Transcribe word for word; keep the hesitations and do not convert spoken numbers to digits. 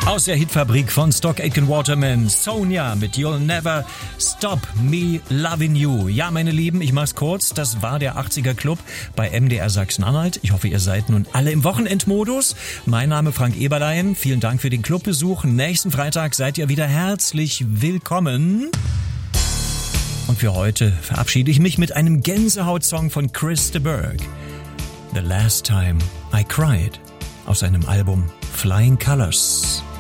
Aus der Hitfabrik von Stock Aitken Waterman, Sonia mit You'll Never Stop Me Loving You. Ja, meine Lieben, ich mach's kurz. Das war der achtziger Club bei M D R Sachsen-Anhalt. Ich hoffe, ihr seid nun alle im Wochenendmodus. Mein Name Frank Eberlein. Vielen Dank für den Clubbesuch. Nächsten Freitag seid ihr wieder herzlich willkommen. Und für heute verabschiede ich mich mit einem Gänsehaut-Song von Chris de Burgh. The Last Time I Cried aus seinem Album Flying Colors.